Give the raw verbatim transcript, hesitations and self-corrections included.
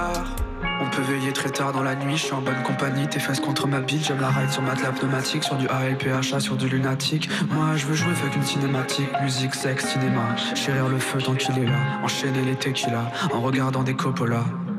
tard. On peut veiller très tard dans la nuit, je suis en bonne compagnie, tes fesses contre ma bite, j'aime la ride sur matelas pneumatique, sur du A L P H A, sur du lunatique. Moi je veux jouer fuck une cinématique, musique, sexe, cinéma, chérir le feu tant qu'il est là, enchaîner les tequilas, en regardant des Coppola.